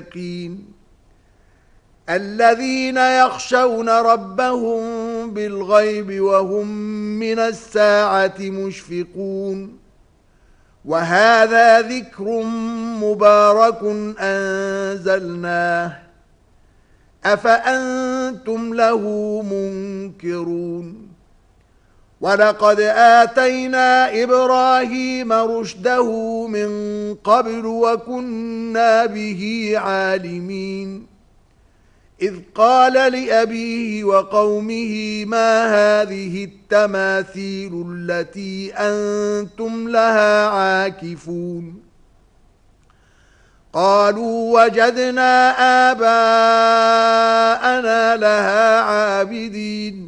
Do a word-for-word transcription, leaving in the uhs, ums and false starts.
الذين يخشون ربهم بالغيب وهم من الساعة مشفقون وهذا ذكر مبارك أنزلناه أفأنتم له منكرون ولقد آتينا إبراهيم رشده من قبل وكنا به عالمين إذ قال لأبيه وقومه ما هذه التماثيل التي أنتم لها عاكفون قالوا وجدنا آباءنا لها عابدين